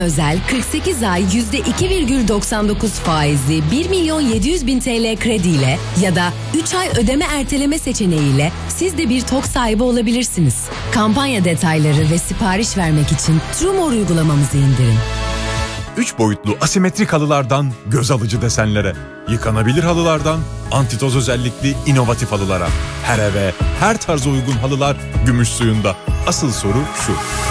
Özel 48 ay %2,99 faizli 1.700.000 TL krediyle ya da 3 ay ödeme erteleme seçeneğiyle siz de bir TOK sahibi olabilirsiniz. Kampanya detayları ve sipariş vermek için Trumor uygulamamızı indirin. 3 boyutlu asimetrik halılardan göz alıcı desenlere, yıkanabilir halılardan antitoz özellikli inovatif halılara. Her eve, her tarza uygun halılar gümüş suyunda. Asıl soru şu: